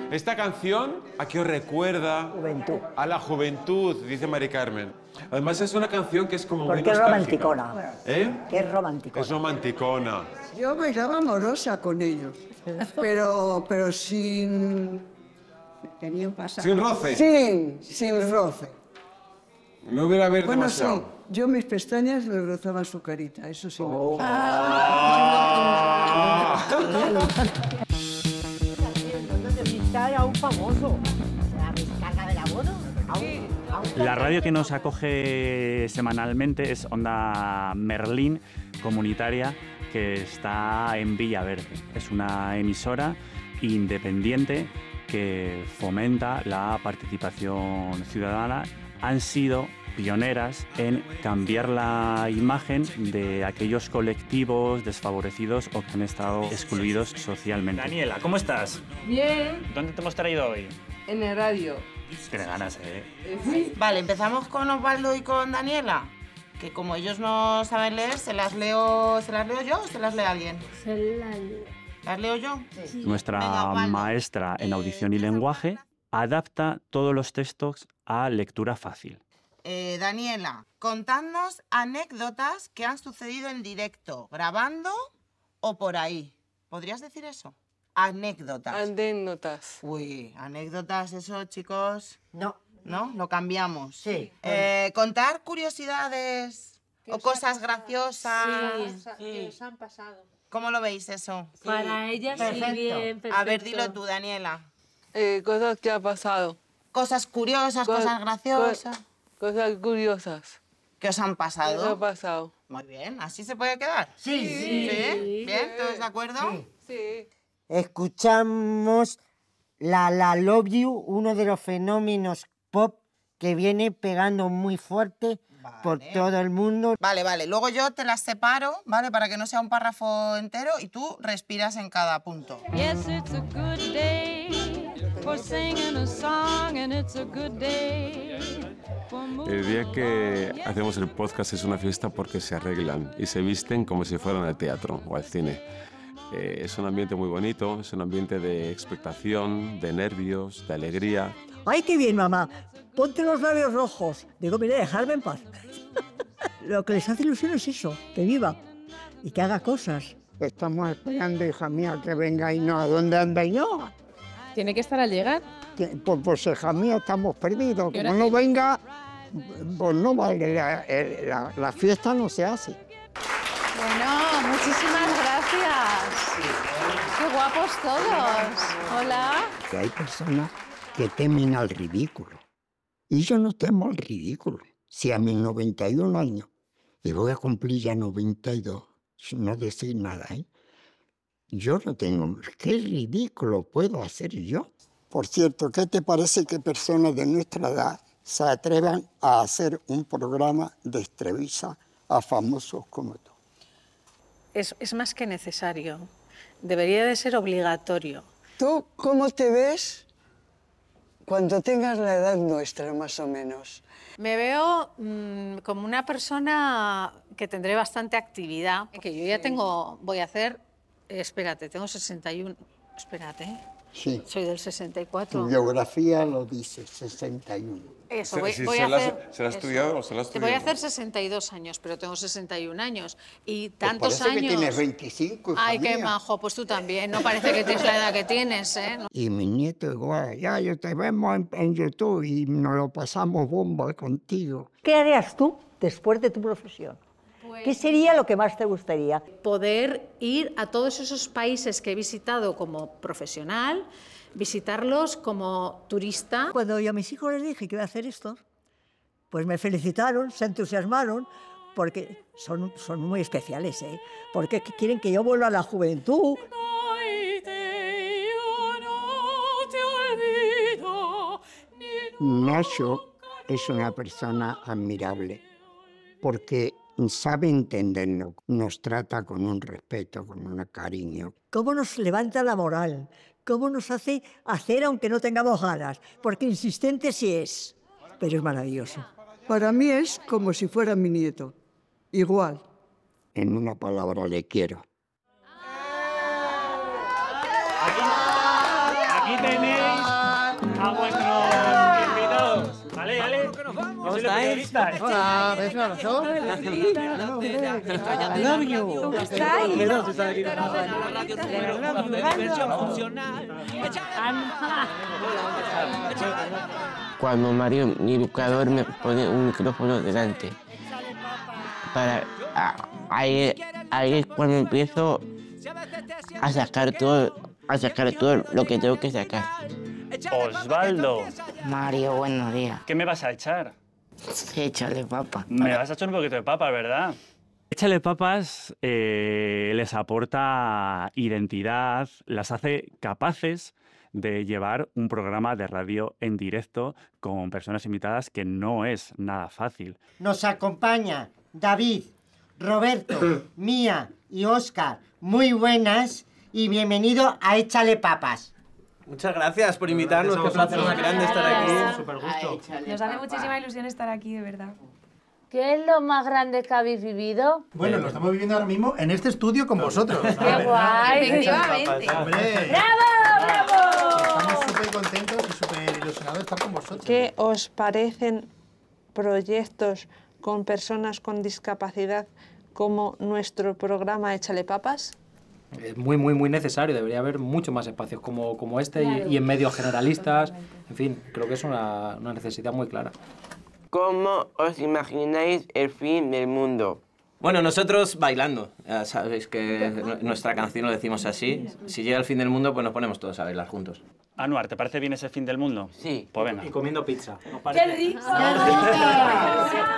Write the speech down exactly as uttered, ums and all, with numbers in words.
Esta canción, ¿a qué os recuerda? Juventud. A la juventud, dice Mari Carmen. Además es una canción que es como muy Porque es nostálgica. romanticona. ¿Eh? Que es romanticona. Es romanticona. Yo bailaba amorosa con ellos, pero, pero sin... Tenía un pasado. ¿Sin roce? Sin, sin roce. No hubiera haber Bueno, demasiado. sí, yo mis pestañas le rozaban su carita, eso sí. Oh. Me Ah. A un famoso. ¿La descarga del abono? La radio que nos acoge semanalmente es Onda Merlín Comunitaria, que está en Villaverde. Es una emisora independiente que fomenta la participación ciudadana. Han sido pioneras en cambiar la imagen de aquellos colectivos desfavorecidos o que han estado excluidos socialmente. Daniela, ¿cómo estás? Bien, ¿Dónde te hemos traído hoy? en el radio. Tienes ganas, ¿eh? Sí. Vale, empezamos con Osvaldo y con Daniela, que como ellos no saben leer, ¿se las leo, ¿se las leo yo o se las lee alguien? Se la... ¿Las leo yo? Sí. Nuestra Venga, Osvaldo. maestra en Eh, audición y ¿empieza lenguaje Osvaldo? adapta todos los textos a lectura fácil. Eh, Daniela, contadnos anécdotas que han sucedido en directo, grabando o por ahí. ¿Podrías decir eso? Anécdotas. Anécdotas. Uy, anécdotas, eso, chicos, No. ¿no? Lo cambiamos. Sí. Eh, contar curiosidades o os cosas ha- graciosas. Sí. Sí. os han pasado. ¿Cómo lo veis eso? Para ellas sí, perfecto. bien, perfecto. A ver, dilo tú, Daniela. Eh, cosas que ha pasado. Cosas curiosas, Co- cosas graciosas. co- Cosas curiosas. ¿Qué os han ¿Qué pasado? ha pasado? Muy bien, ¿así se puede quedar? Sí, sí. ¿Sí? ¿Bien? ¿Todos de acuerdo? Sí. Escuchamos la La Love You, uno de los fenómenos pop que viene pegando muy fuerte por Vale. todo el mundo. Vale, vale. Luego yo te las separo, ¿vale? Para que no sea un párrafo entero y tú respiras en cada punto. Yes, it's a good day for singing a song, and it's a good day for El día que hacemos el podcast es una fiesta porque se arreglan y se visten como si fueran al teatro o al cine. Eh, es un ambiente muy bonito, es un ambiente de expectación, de nervios, de alegría. ¡Ay, qué bien, mamá! Ponte los labios rojos. Digo, mira, dejarme en paz. Lo que les hace ilusión es eso, que viva y que haga cosas. Estamos esperando, hija mía, que venga y no. ¿A dónde anda y no? Tiene que estar al llegar. Que- Pues, pues hija mía, estamos perdidos. ¿Y Como ahora no qué? venga, pues no vale, la, el- la- la fiesta no se hace. Bueno, muchísimas gracias. Qué guapos todos. Hola. Que hay personas que temen al ridículo. Y yo no temo al ridículo. Si a mis noventa y un años, y voy a cumplir ya noventa y dos, sin no decir nada, ¿eh? Yo no tengo... ¿Qué ridículo puedo hacer yo? Por cierto, ¿qué te parece que personas de nuestra edad se atrevan a hacer un programa de entrevista a famosos como tú? Es, es más que necesario. Debería de ser obligatorio. ¿Tú cómo te ves cuando tengas la edad nuestra, más o menos? Me veo mmm, como una persona que tendré bastante actividad, que yo ya tengo, voy a hacer, eh, espérate, tengo sesenta y uno, espérate, Sí. soy del sesenta y cuatro. Tu biografía lo dice, sesenta y uno. Eso, Se- voy, si voy se a la has- hacer... se la ha eso. estudiado o se la ha Voy a estudiado. hacer sesenta y dos años, pero tengo sesenta y un años. Y Pues tantos parece años... que tienes veinticinco, hija Ay, qué mía. majo, pues tú también, no parece que tienes la edad que tienes, ¿eh? Y mi nieto igual, ya yo te vemos en, en YouTube y nos lo pasamos bomba contigo. ¿Qué harías tú después de tu profesión? ¿Qué sería lo que más te gustaría? Poder ir a todos esos países que he visitado como profesional, visitarlos como turista. Cuando yo a mis hijos les dije que iba a hacer esto, pues me felicitaron, se entusiasmaron, porque son, son muy especiales, ¿eh? Porque quieren que yo vuelva a la juventud. Nacho es una persona admirable porque sabe entendernos, nos trata con un respeto, con un cariño. Cómo nos levanta la moral, cómo nos hace hacer aunque no tengamos ganas, porque insistente sí es, pero es maravilloso. Para mí es como si fuera mi nieto, igual. En una palabra, le quiero. Aquí aquí tenéis a vuestros invitados. ¿Vale, Ale? ¿Cómo estáis? Hola, ¿ves una razón? I love you. ¿Cómo estáis? Cuando Mario, mi educador, me pone un micrófono delante, para ahí, ahí es cuando empiezo a sacar todo, a sacar todo lo que tengo que sacar. Osvaldo. Mario, buenos días. ¿Qué me vas a echar? Échale papa. Me vas a echar un poquito de papas, ¿verdad? Échale papas eh, les aporta identidad, las hace capaces de llevar un programa de radio en directo con personas invitadas, que no es nada fácil. Nos acompaña David, Roberto, Mía y Óscar. Muy buenas y bienvenido a Échale Papas. Muchas gracias por invitarnos, qué placer más grande estar aquí. Súper gusto. Nos hace muchísima ilusión estar aquí, de verdad. ¿Qué es lo más grande que habéis vivido? Bueno, lo estamos viviendo ahora mismo en este estudio con vosotros. ¡Qué guay! Efectivamente. ¡Hombre! ¡Bravo, bravo! Estamos súper contentos y súper ilusionados de estar con vosotros. ¿Qué os parecen proyectos con personas con discapacidad como nuestro programa Échale Papas? Es muy, muy, muy necesario. Debería haber mucho más espacios como, como este y, y en medios generalistas. En fin, creo que es una, una necesidad muy clara. ¿Cómo os imagináis el fin del mundo? Bueno, nosotros bailando. Ya sabéis que nuestra canción lo decimos así. Si llega el fin del mundo, pues nos ponemos todos a bailar juntos. Anuar, ¿te parece bien ese fin del mundo? Sí. Pues venga. Y comiendo pizza. ¡Qué rico!